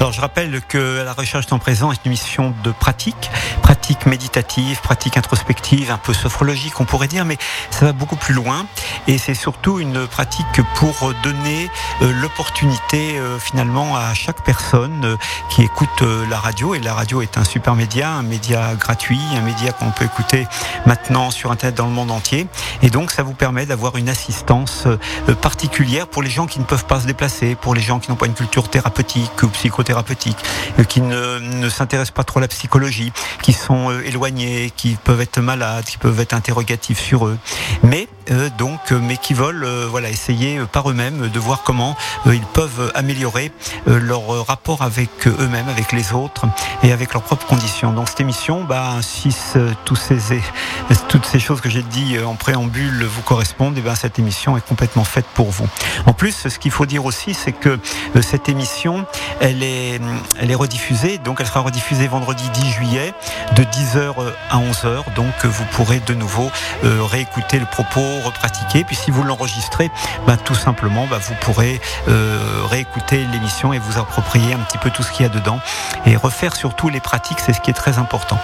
Alors je rappelle que La Recherche Temps Présent est une émission de pratique méditative, pratique introspective, un peu sophrologique on pourrait dire, mais ça va beaucoup plus loin et c'est surtout une pratique pour donner l'opportunité finalement à chaque personne qui écoute la radio, et la radio est un super média, un média gratuit, un média qu'on peut écouter maintenant sur Internet dans le monde entier, et donc ça vous permet d'avoir une assistance particulière pour les gens qui ne peuvent pas se déplacer, pour les gens qui n'ont pas une culture thérapeutique ou psychothérapeutique, qui ne s'intéressent pas trop à la psychologie, qui sont éloignés, qui peuvent être malades, qui peuvent être interrogatifs sur eux, mais qui veulent essayer par eux-mêmes de voir comment ils peuvent améliorer leur rapport avec eux-mêmes, avec les autres et avec leurs propres conditions. Donc cette émission, si toutes ces choses que j'ai dit en préambule vous correspondent, cette émission est complètement faite pour vous. En plus, ce qu'il faut dire aussi, c'est que cette émission, elle est rediffusée, donc elle sera rediffusée vendredi 10 juillet de 10h à 11h, donc vous pourrez de nouveau réécouter le propos, repratiquer, puis si vous l'enregistrez, tout simplement vous pourrez réécouter l'émission et vous approprier un petit peu tout ce qu'il y a dedans et refaire surtout les pratiques, c'est ce qui est très important.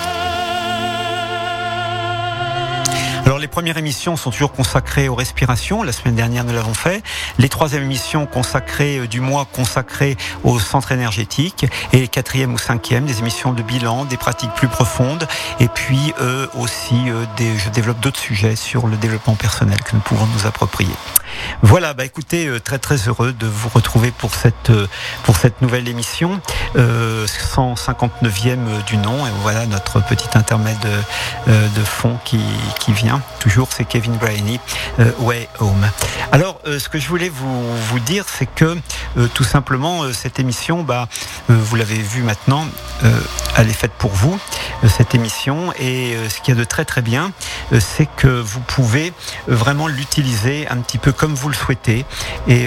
Alors les premières émissions sont toujours consacrées aux respirations. La semaine dernière, nous l'avons fait. Les troisièmes émissions du mois consacrées au centre énergétique. Et les quatrième ou cinquième, des émissions de bilan, des pratiques plus profondes. Et puis aussi, je développe d'autres sujets sur le développement personnel que nous pouvons nous approprier. Voilà, écoutez, très très heureux de vous retrouver pour cette nouvelle émission, 159e du nom, et voilà notre petit intermède de fond qui vient. Toujours, c'est Kevin Bryany, Way Home. Alors, ce que je voulais vous dire, c'est que tout simplement, cette émission, vous l'avez vu maintenant, elle est faite pour vous, cette émission, et ce qu'il y a de très très bien, c'est que vous pouvez vraiment l'utiliser un petit peu comme vous le souhaitez, et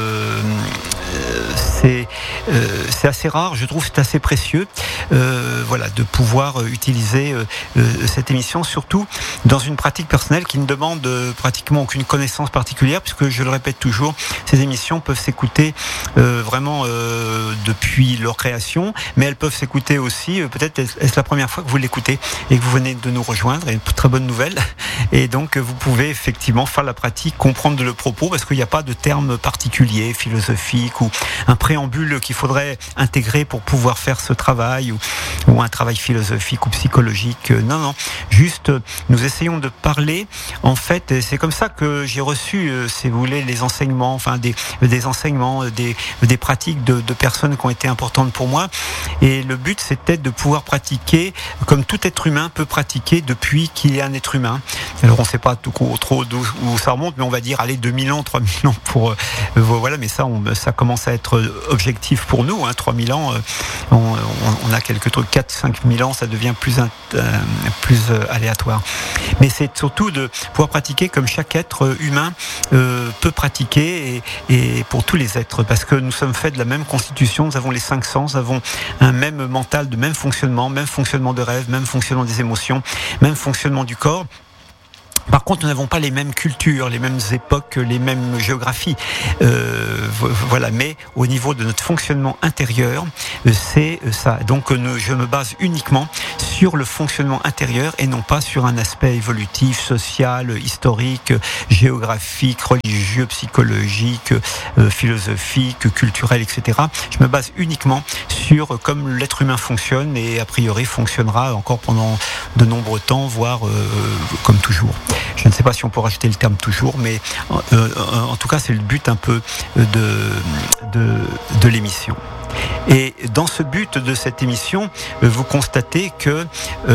c'est assez rare, je trouve, c'est assez précieux, de pouvoir utiliser cette émission, surtout dans une pratique personnelle qui ne demande pratiquement aucune connaissance particulière, puisque je le répète toujours, ces émissions peuvent s'écouter vraiment depuis leur création, mais elles peuvent s'écouter aussi, peut-être est-ce la première fois que vous l'écoutez et que vous venez de nous rejoindre, et une très bonne nouvelle, et donc vous pouvez effectivement faire la pratique, comprendre le propos, parce qu'il n'y a pas de terme particulier, philosophique ou un préambule qu'il faudrait intégrer pour pouvoir faire ce travail ou un travail philosophique ou psychologique. Non, juste nous essayons de parler, en fait, et c'est comme ça que j'ai reçu, si vous voulez, les enseignements, des enseignements, des pratiques de personnes qui ont été importantes pour moi, et le but c'était de pouvoir pratiquer comme tout être humain peut pratiquer depuis qu'il est un être humain. Alors on ne sait pas trop où ça remonte, mais on va dire 2000 ans, 3000 ans pour mais ça commence à être objectif pour nous, 3000 ans, on a quelques trucs, 4-5 000 ans, ça devient plus aléatoire. Mais c'est surtout de pouvoir pratiquer comme chaque être humain peut pratiquer, et pour tous les êtres, parce que nous sommes faits de la même constitution, nous avons les 5 sens, nous avons un même mental, de même fonctionnement de rêve, même fonctionnement des émotions, même fonctionnement du corps. Par contre, nous n'avons pas les mêmes cultures, les mêmes époques, les mêmes géographies. Mais au niveau de notre fonctionnement intérieur, c'est ça. Donc, je me base uniquement sur le fonctionnement intérieur et non pas sur un aspect évolutif, social, historique, géographique, religieux, psychologique, philosophique, culturel, etc. Je me base uniquement sur comme l'être humain fonctionne, et a priori fonctionnera encore pendant de nombreux temps, voire comme toujours. Je ne sais pas si on peut rajouter le terme toujours, mais en tout cas c'est le but un peu de l'émission. Et dans ce but de cette émission, vous constatez que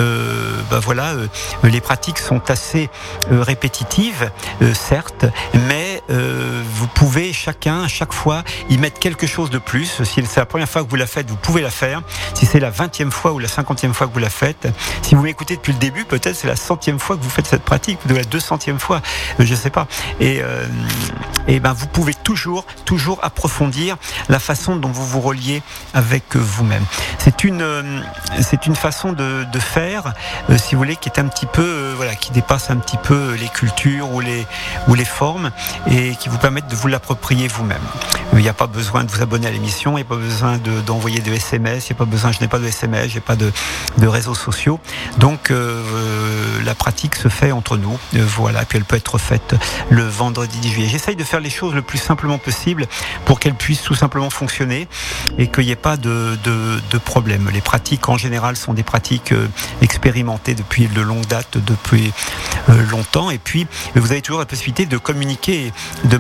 les pratiques sont assez répétitives, certes, mais vous pouvez chacun, chaque fois, y mettre quelque chose de plus. Si c'est la première fois que vous la faites, vous pouvez la faire. Si c'est la 20e fois ou la 50e fois que vous la faites, si vous m'écoutez depuis le début, peut-être c'est la 100e fois que vous faites cette pratique, ou la 200e fois, je ne sais pas. Et et ben vous pouvez toujours approfondir la façon dont vous vous reliez avec vous-même. C'est une façon de faire, si vous voulez, qui est un petit peu qui dépasse un petit peu les cultures ou les formes et qui vous permettent de vous l'approprier vous-même. Il n'y a pas besoin de vous abonner à l'émission, il n'y a pas besoin d'envoyer de SMS, je n'ai pas de SMS, j'ai pas de réseaux sociaux. Donc la pratique se fait entre nous, puis elle peut être faite le vendredi 10 juillet. J'essaye de faire les choses le plus simplement possible pour qu'elles puissent tout simplement fonctionner et qu'il n'y ait pas de problème. Les pratiques en général sont des pratiques expérimentées depuis de longue date, depuis longtemps, et puis vous avez toujours la possibilité de communiquer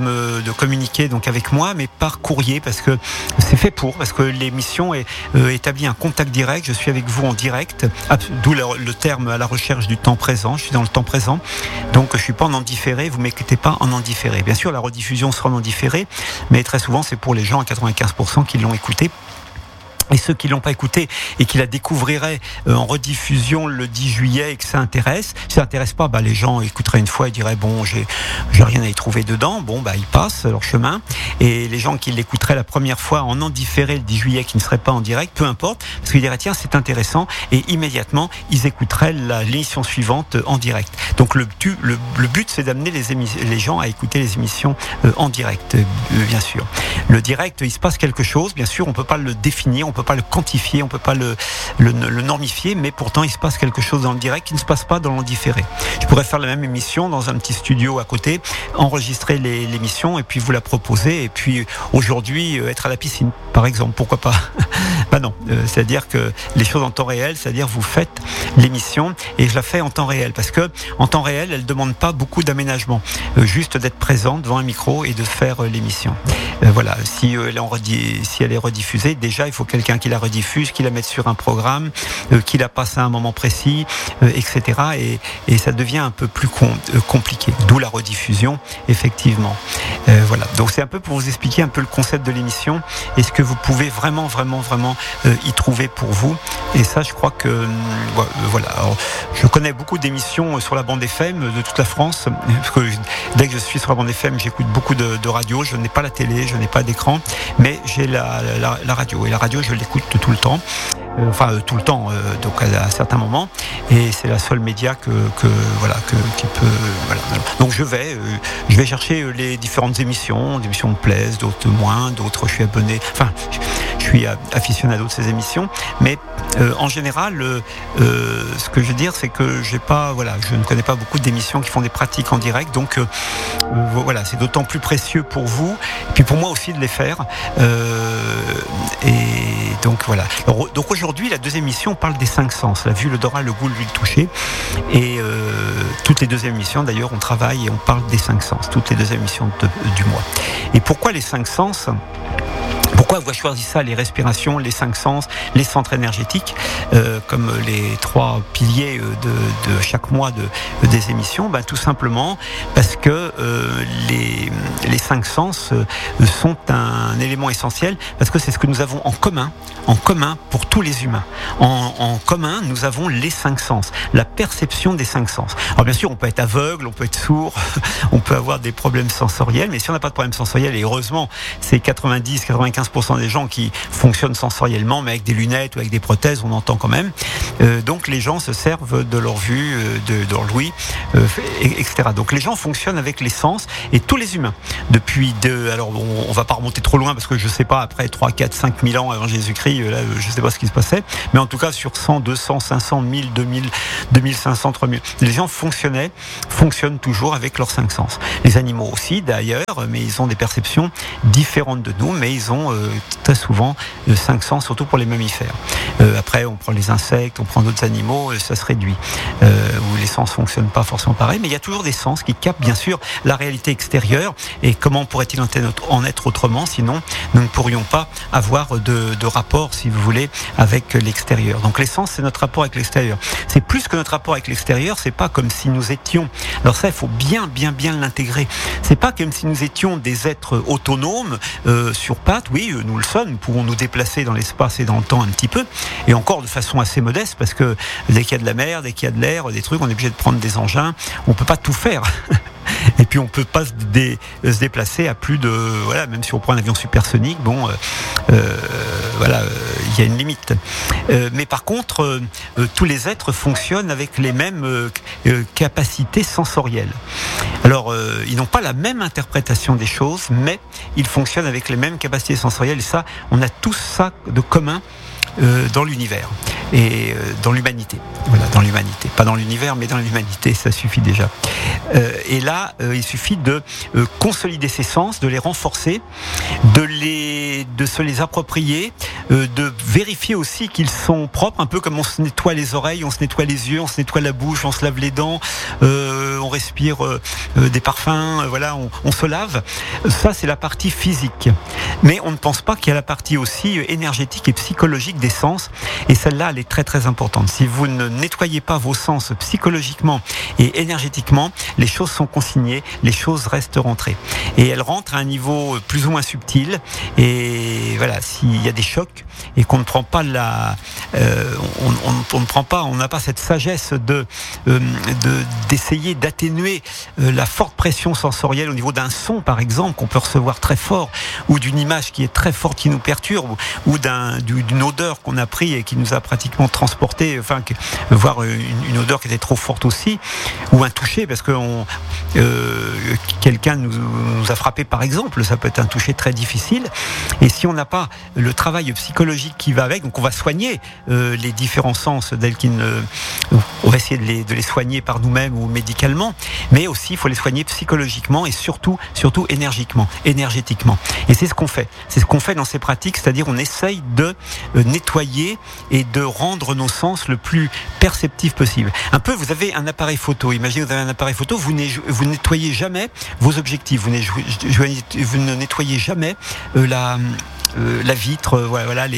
donc avec moi, mais par courrier, parce que c'est fait parce que l'émission établit un contact direct. Je suis avec vous en direct, d'où le terme à la recherche du temps présent. Je suis dans le temps présent, donc je suis pas en différé. Vous m'écoutez pas en différé. Bien sûr, la rediffusion sera en différé, mais très souvent c'est pour les gens à 95% qui l'ont écouté. Et ceux qui l'ont pas écouté et qui la découvriraient en rediffusion le 10 juillet et que ça intéresse, si ça intéresse pas, les gens écouteraient une fois et diraient bon, j'ai rien à y trouver dedans. Bon, ils passent leur chemin. Et les gens qui l'écouteraient la première fois en différé le 10 juillet, qui ne seraient pas en direct, peu importe, parce qu'ils diraient tiens, c'est intéressant, et immédiatement ils écouteraient l'émission suivante en direct. Donc le but c'est d'amener les gens à écouter les émissions en direct, bien sûr. Le direct, il se passe quelque chose, bien sûr, on peut pas le définir, on peut pas le quantifier, on peut pas le normifier, mais pourtant il se passe quelque chose dans le direct qui ne se passe pas dans l'en-différé. Je pourrais faire la même émission dans un petit studio à côté, enregistrer l'émission et puis vous la proposer, et puis aujourd'hui être à la piscine, par exemple, pourquoi pas. Non, c'est-à-dire que les choses en temps réel, c'est-à-dire vous faites l'émission et je la fais en temps réel, parce que en temps réel, elle demande pas beaucoup d'aménagement, juste d'être présent devant un micro et de faire l'émission. Si elle est rediffusée, déjà il faut quelqu'un qui la rediffuse, qui la mette sur un programme, qui la passe à un moment précis, etc. Et ça devient un peu plus compliqué. D'où la rediffusion, effectivement. Donc c'est un peu pour vous expliquer un peu le concept de l'émission et ce que vous pouvez vraiment y trouver pour vous. Et ça, je crois que Alors, je connais beaucoup d'émissions sur la bande FM de toute la France, parce que dès que je suis sur la bande FM, j'écoute beaucoup de radio. Je n'ai pas la télé, je n'ai pas d'écran, mais j'ai la radio. Et la radio, je l'écoute tout le temps. Tout le temps, donc à certains moments, et c'est la seule média qui peut. Donc je vais chercher les différentes émissions. Des émissions me plaisent, d'autres moins, d'autres je suis abonné. Je suis aficionado de ces émissions, mais en général, ce que je veux dire, c'est que je ne connais pas beaucoup d'émissions qui font des pratiques en direct, donc c'est d'autant plus précieux pour vous, et puis pour moi aussi de les faire. Et donc voilà. Donc aujourd'hui, la deuxième émission parle des 5 sens, la vue, l'odorat, le goût, le toucher. Et toutes les deuxièmes émissions, d'ailleurs, on travaille et on parle des 5 sens, toutes les deuxièmes émissions du mois. Et pourquoi les 5 sens ? Pourquoi avoir choisi ça, les respirations, les 5 sens, les centres énergétiques, comme les 3 piliers de chaque mois des émissions? Tout simplement parce que les 5 sens sont un élément essentiel, parce que c'est ce que nous avons en commun pour tous les humains. En commun, nous avons les 5 sens, la perception des 5 sens. Alors bien sûr, on peut être aveugle, on peut être sourd, on peut avoir des problèmes sensoriels, mais si on n'a pas de problème sensoriel, et heureusement, c'est 90-95% des gens qui fonctionnent sensoriellement, mais avec des lunettes ou avec des prothèses, on entend quand même. Donc les gens se servent de leur vue, de leur ouïe, etc. Donc les gens fonctionnent avec les sens, et tous les humains, alors on va pas remonter trop loin, parce que je sais pas, après 3, 4, 5 000 ans avant Jésus-Christ, là, je sais pas ce qui se passait, mais en tout cas sur 100, 200, 500, 1000, 2000, 2500, 3000, les gens fonctionnent toujours avec leurs 5 sens. Les animaux aussi d'ailleurs, mais ils ont des perceptions différentes de nous, mais ils ont très souvent 5 sens, surtout pour les mammifères. Après on prend les insectes, on prend d'autres animaux, ça se réduit, où les sens fonctionnent pas forcément pareil, mais il y a toujours des sens qui captent bien sûr la réalité extérieure. Et comment pourrait-il en être autrement, sinon nous ne pourrions pas avoir de rapport, si vous voulez, avec l'extérieur. Donc les sens, c'est notre rapport avec l'extérieur. C'est plus que notre rapport avec l'extérieur, c'est pas comme si nous étions, alors ça il faut bien l'intégrer, c'est pas comme si nous étions des êtres autonomes sur pattes. Oui, nous le sommes, nous pouvons nous déplacer dans l'espace et dans le temps un petit peu, et encore de façon assez modeste, parce que dès qu'il y a de la mer, dès qu'il y a de l'air, des trucs, on est obligé de prendre des engins, on peut pas tout faire. Et puis on peut pas se déplacer à plus de, voilà, même si on prend un avion supersonique, bon, voilà, il y a une limite. Mais par contre, tous les êtres fonctionnent avec les mêmes capacités sensorielles. Alors, ils n'ont pas la même interprétation des choses, mais ils fonctionnent avec les mêmes capacités sensorielles. Et ça, on a tous ça de commun dans l'univers et dans l'humanité. Voilà, dans l'humanité. Pas dans l'univers, mais dans l'humanité, ça suffit déjà. Et là, il suffit de consolider ces sens, de les renforcer, de se les approprier, de vérifier aussi qu'ils sont propres, un peu comme on se nettoie les oreilles, on se nettoie les yeux, on se nettoie la bouche, on se lave les dents, on respire des parfums, voilà, on se lave. Ça, c'est la partie physique. Mais on ne pense pas qu'il y a la partie aussi énergétique et psychologique des sens. Et celle-là, elle est très très importante. Si vous ne nettoyez pas vos sens psychologiquement et énergétiquement, les choses sont consignées, les choses restent rentrées. Et elles rentrent à un niveau plus ou moins subtil. Et voilà, s'il y a des chocs et qu'on ne prend pas on n'a pas cette sagesse d'essayer d'atténuer la forte pression sensorielle au niveau d'un son, par exemple, qu'on peut recevoir très fort, ou d'une image qui est très forte qui nous perturbe, ou d'une odeur qu'on a pris et qui nous a pratiquement transporté, enfin, voire une odeur qui était trop forte aussi, ou un toucher, parce que quelqu'un nous a frappé, par exemple, ça peut être un toucher très difficile. Et si on n'a pas le travail psychologique qui va avec, donc on va soigner les différents sens on va essayer de les soigner par nous-mêmes ou médicalement, mais aussi il faut les soigner psychologiquement et surtout énergétiquement. Et c'est ce qu'on fait. C'est ce qu'on fait dans ces pratiques, c'est-à-dire on essaye de nettoyer et de rendre nos sens le plus perceptifs possible. Un peu, vous avez un appareil photo. Imaginez, vous avez un appareil photo, vous nettoyez jamais vos objectifs, vous ne nettoyez jamais la vitre, voilà,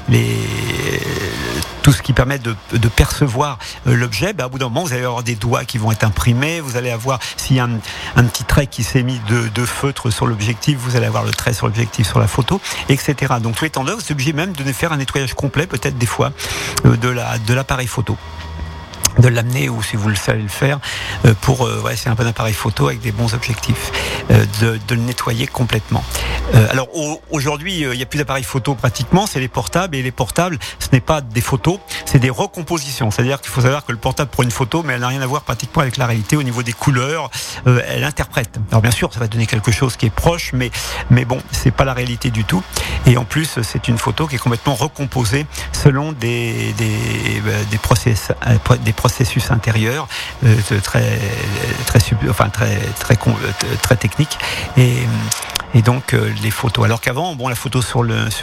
tout ce qui permet de percevoir l'objet. Au bout d'un moment, vous allez avoir des doigts qui vont être imprimés, vous allez avoir, s'il y a un petit trait qui s'est mis de feutre sur l'objectif, vous allez avoir le trait sur l'objectif, sur la photo, etc. Donc tous les temps d'heure, vous êtes obligé même de faire un nettoyage complet, peut-être des fois, de l'appareil photo. De l'amener, ou si vous le savez le faire, c'est un bon appareil photo avec des bons objectifs, de le nettoyer complètement. Alors aujourd'hui, il n'y a plus d'appareils photo pratiquement, c'est les portables, et les portables, ce n'est pas des photos, c'est des recompositions. C'est-à-dire qu'il faut savoir que le portable prend une photo, mais elle n'a rien à voir pratiquement avec la réalité au niveau des couleurs, elle interprète. Alors bien sûr, ça va donner quelque chose qui est proche, mais bon, c'est pas la réalité du tout. Et en plus, c'est une photo qui est complètement recomposée selon des processus intérieurs très techniques, et donc les photos. Alors qu'avant, la photo sur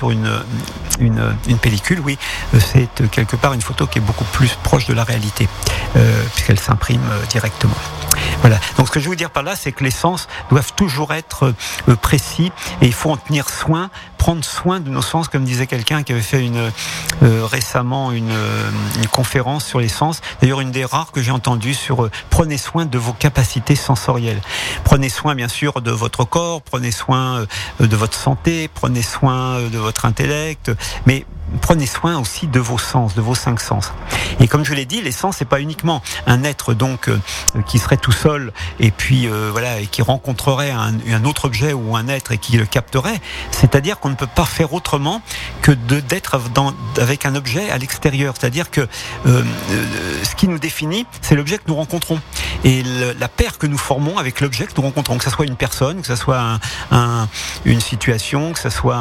une pellicule, oui, c'est quelque part une photo qui est beaucoup plus proche de la réalité, puisqu'elle s'imprime directement. Voilà. Donc ce que je veux vous dire par là, c'est que les sens doivent toujours être précis, et il faut en tenir soin, prendre soin de nos sens, comme disait quelqu'un qui avait fait récemment une conférence sur les sens. D'ailleurs, une des rares que j'ai entendues sur prenez soin de vos capacités sensorielles. Prenez soin, bien sûr, de votre corps, prenez soin de votre santé, prenez soin de votre intellect, mais prenez soin aussi de vos sens, de vos 5 sens. Et comme je l'ai dit, les sens, c'est pas uniquement un être donc qui serait tout seul et puis et qui rencontrerait un autre objet ou un être et qui le capterait. C'est-à-dire qu'on ne peut pas faire autrement que d'être avec un objet à l'extérieur. C'est-à-dire que ce qui nous définit, c'est l'objet que nous rencontrons et la paire que nous formons avec l'objet que nous rencontrons. Que ce soit une personne, que ce soit une situation, que ce soit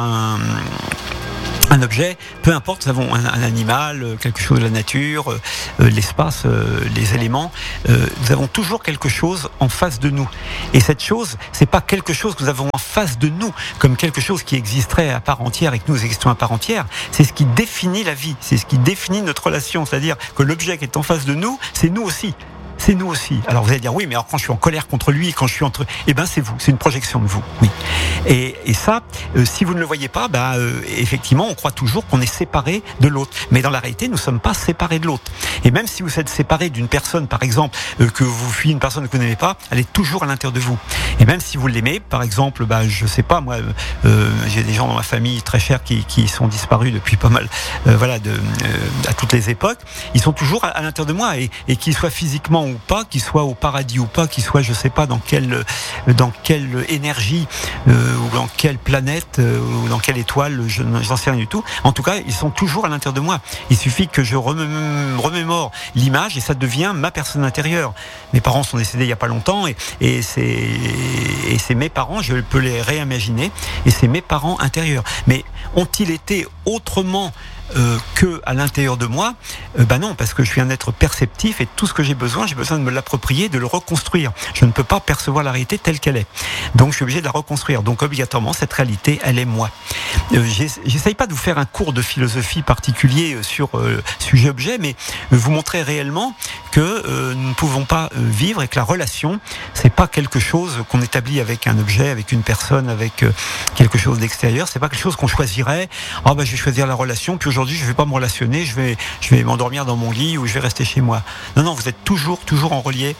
un objet, peu importe, nous avons un animal, quelque chose de la nature, l'espace, les éléments, nous avons toujours quelque chose en face de nous. Et cette chose, c'est pas quelque chose que nous avons en face de nous, comme quelque chose qui existerait à part entière et que nous existons à part entière. C'est ce qui définit la vie, c'est ce qui définit notre relation. C'est-à-dire que l'objet qui est en face de nous, c'est nous aussi. C'est nous aussi. Alors vous allez dire oui, mais alors quand je suis en colère contre lui, quand je suis c'est vous, c'est une projection de vous. Oui. Et ça, si vous ne le voyez pas, effectivement, on croit toujours qu'on est séparé de l'autre. Mais dans la réalité, nous ne sommes pas séparés de l'autre. Et même si vous êtes séparé d'une personne, par exemple, que vous fuyez une personne que vous n'aimez pas, elle est toujours à l'intérieur de vous. Et même si vous l'aimez, par exemple, je sais pas, moi, j'ai des gens dans ma famille très chers qui sont disparus depuis pas mal, à toutes les époques. Ils sont toujours à l'intérieur de moi, et qu'ils soient physiquement ou pas, qu'il soit au paradis ou pas, qu'il soit je sais pas dans quelle énergie ou dans quelle planète ou dans quelle étoile, j'en sais rien du tout. En tout cas, ils sont toujours à l'intérieur de moi. Il suffit que je remémore l'image et ça devient ma personne intérieure. Mes parents sont décédés il y a pas longtemps et c'est mes parents, je peux les réimaginer et c'est mes parents intérieurs. Mais ont-ils été autrement que à l'intérieur de moi? Non, parce que je suis un être perceptif et tout ce que j'ai besoin de me l'approprier, de le reconstruire. Je ne peux pas percevoir la réalité telle qu'elle est. Donc je suis obligé de la reconstruire. Donc obligatoirement, cette réalité, elle est moi. J'essaye pas de vous faire un cours de philosophie particulier sur sujet-objet, mais vous montrer réellement que nous ne pouvons pas vivre et que la relation, c'est pas quelque chose qu'on établit avec un objet, avec une personne, avec quelque chose d'extérieur. C'est pas quelque chose qu'on choisirait. Je vais choisir la relation, puis aujourd'hui je vais pas me relationner, je vais m'endormir dans mon lit ou je vais rester chez moi. Non, vous êtes toujours en relié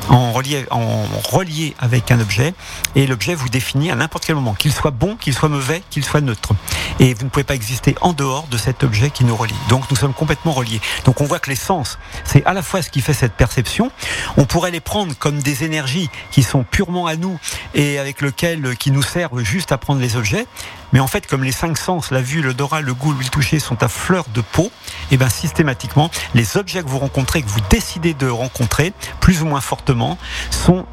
avec un objet et l'objet vous définit à n'importe quel moment, qu'il soit bon, qu'il soit mauvais, qu'il soit neutre. Et vous ne pouvez pas exister en dehors de cet objet qui nous relie. Donc nous sommes complètement reliés. Donc on voit que les sens, c'est à la fois ce qui fait cette perception. On pourrait les prendre comme des énergies qui sont purement à nous et qui nous servent juste à prendre les objets. Mais en fait, comme les 5 sens, la vue, l'odorat, le goût, le toucher sont à fleur de peau, et systématiquement, les objets que vous rencontrez, que vous décidez de rencontrer, plus ou moins fortement, sont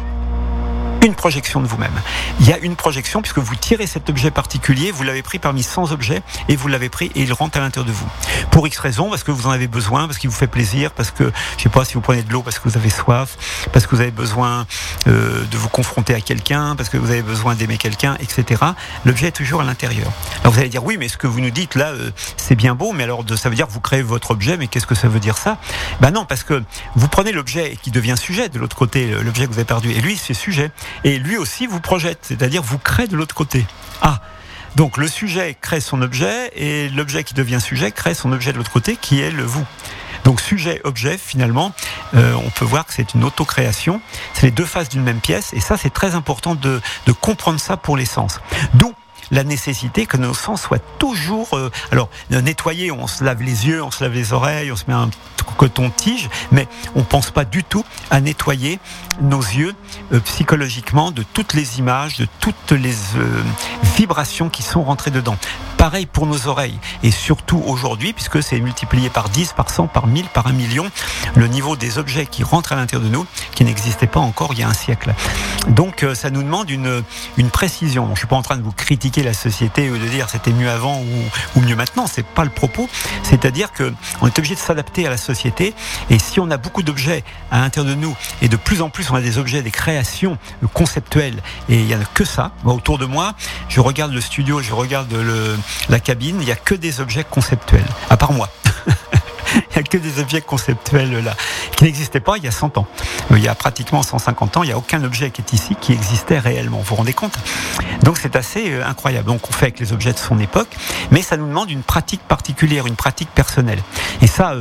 une projection de vous-même. Il y a une projection puisque vous tirez cet objet particulier, vous l'avez pris parmi 100 objets et vous l'avez pris et il rentre à l'intérieur de vous. Pour X raisons, parce que vous en avez besoin, parce qu'il vous fait plaisir, parce que, je sais pas, si vous prenez de l'eau parce que vous avez soif, parce que vous avez besoin de vous confronter à quelqu'un, parce que vous avez besoin d'aimer quelqu'un, etc. L'objet est toujours à l'intérieur. Alors vous allez dire, oui, mais ce que vous nous dites là, c'est bien beau, mais alors ça veut dire que vous créez votre objet, mais qu'est-ce que ça veut dire ça? Non, parce que vous prenez l'objet qui devient sujet de l'autre côté, l'objet que vous avez perdu, et lui, c'est sujet. Et lui aussi vous projette, c'est-à-dire vous crée de l'autre côté. Donc le sujet crée son objet et l'objet qui devient sujet crée son objet de l'autre côté qui est le vous. Donc sujet-objet, finalement, on peut voir que c'est une auto-création. C'est les deux faces d'une même pièce et ça c'est très important de comprendre ça pour les sens. D'où la nécessité que nos sens soient toujours nettoyés, on se lave les yeux, on se lave les oreilles, on se met un coton-tige, mais on pense pas du tout à nettoyer nos yeux psychologiquement de toutes les images, de toutes les vibrations qui sont rentrées dedans. Pareil pour nos oreilles, et surtout aujourd'hui, puisque c'est multiplié par 10, par 100, par 1000, par 1 million, le niveau des objets qui rentrent à l'intérieur de nous, qui n'existaient pas encore il y a un siècle. Donc ça nous demande une précision. Je ne suis pas en train de vous critiquer la société ou de dire c'était mieux avant ou mieux maintenant, c'est pas le propos. C'est-à-dire qu'on est obligé de s'adapter à la société, et si on a beaucoup d'objets à l'intérieur de nous, et de plus en plus on a des objets, des créations conceptuelles, et il n'y en a que ça. Autour de moi, je regarde le studio, je regarde la cabine, il n'y a que des objets conceptuels, à part moi. Il n'y a que des objets conceptuels là, qui n'existaient pas il y a 100 ans. Il y a pratiquement 150 ans, il n'y a aucun objet qui est ici qui existait réellement. Vous vous rendez compte? Donc c'est assez incroyable. Donc on fait avec les objets de son époque, mais ça nous demande une pratique particulière, une pratique personnelle. Et ça,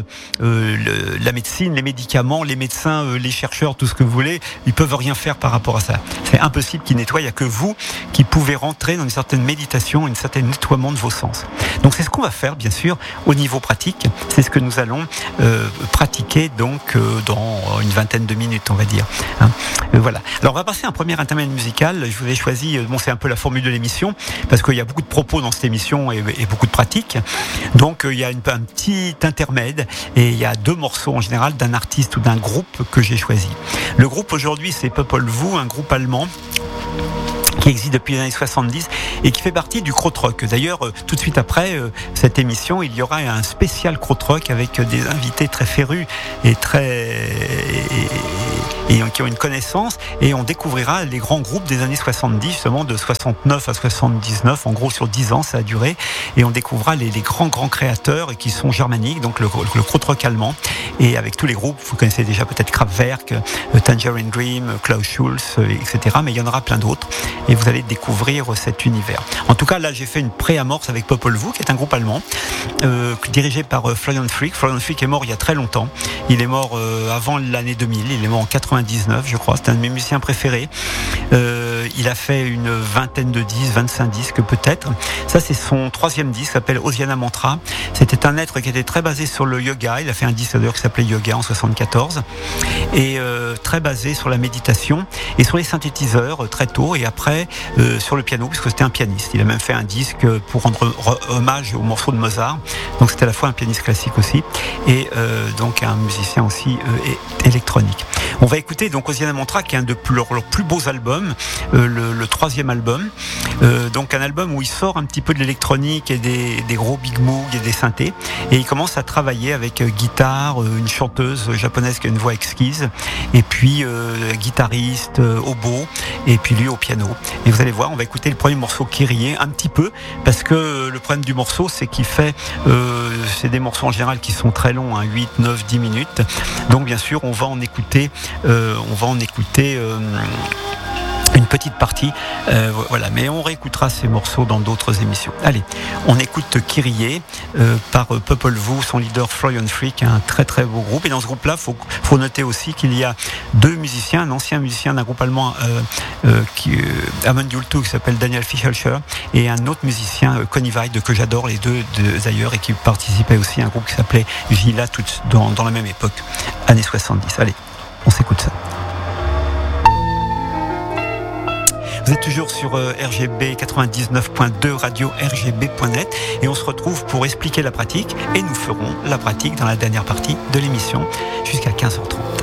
la médecine, les médicaments, les médecins, les chercheurs, tout ce que vous voulez, ils peuvent rien faire par rapport à ça. C'est impossible qu'ils nettoient. Il n'y a que vous qui pouvez rentrer dans une certaine méditation, un certain nettoiement de vos sens. Donc c'est ce qu'on va faire, bien sûr, au niveau pratique. C'est ce que nous allons pratiquer donc dans une vingtaine de minutes, on va dire. Voilà. Alors on va passer à un premier intermède musical. Je vous ai choisi, c'est un peu la formule de l'émission, parce qu'il y a beaucoup de propos dans cette émission et beaucoup de pratiques. Donc il y a un petit intermède et il y a 2 morceaux en général d'un artiste ou d'un groupe que j'ai choisi. Le groupe aujourd'hui c'est Popol Vuh, un groupe allemand qui existe depuis les années 70 et qui fait partie du krautrock. D'ailleurs, tout de suite après cette émission, il y aura un spécial krautrock avec des invités très férus et qui ont une connaissance, et on découvrira les grands groupes des années 70, justement de 69 à 79, en gros sur 10 ans ça a duré, et on découvrira les grands créateurs qui sont germaniques, donc le krautrock allemand, et avec tous les groupes, vous connaissez déjà peut-être Kraftwerk, Tangerine Dream, Klaus Schulze, etc., mais il y en aura plein d'autres, et vous allez découvrir cet univers. En tout cas, là j'ai fait une pré-amorce avec Popol Vuh, qui est un groupe allemand, dirigé par Florian Frick. Florian Frick est mort il y a très longtemps, il est mort avant l'année 2000, il est mort en 99 je crois, c'est un de mes musiciens préférés. il a fait une vingtaine de disques, 25 disques peut-être. Ça, c'est son 3e disque, s'appelle Osiana Mantra. C'était un être qui était très basé sur le yoga. Il a fait un disque d'ailleurs qui s'appelait Yoga en 74, et très basé sur la méditation et sur les synthétiseurs très tôt, et après sur le piano, puisque c'était un pianiste. Il a même fait un disque pour rendre hommage aux morceaux de Mozart. Donc c'était à la fois un pianiste classique aussi, et donc un musicien aussi électronique. On va écouter donc Osiana Mantra, qui est un de leurs plus beaux albums, le 3e album. Donc un album où il sort un petit peu de l'électronique et des gros big moog et des synthés, et il commence à travailler avec guitare, une chanteuse japonaise qui a une voix exquise, et puis guitariste, oboe, et puis lui au piano. Et vous allez voir, on va écouter le premier morceau, Kyrie, un petit peu, parce que le problème du morceau, c'est qu'il fait c'est des morceaux en général qui sont très longs, 8, 9, 10 minutes. Donc bien sûr, on va en écouter une petite partie, voilà. Mais on réécoutera ces morceaux dans d'autres émissions. Allez, on écoute Kyrie par Popol Vuh, son leader Florian Frick, un très très beau groupe. Et dans ce groupe-là, faut noter aussi qu'il y a 2 musiciens, un ancien musicien d'un groupe allemand, Amon Yultu, qui s'appelle Daniel Fichelcher, et un autre musicien, Conny Weid, que j'adore, les deux d'ailleurs, et qui participait aussi à un groupe qui s'appelait Villa, dans la même époque, années 70. Allez, on s'écoute ça. Vous êtes toujours sur RGB 99.2, radio rgb.net, et on se retrouve pour expliquer la pratique, et nous ferons la pratique dans la dernière partie de l'émission jusqu'à 15h30.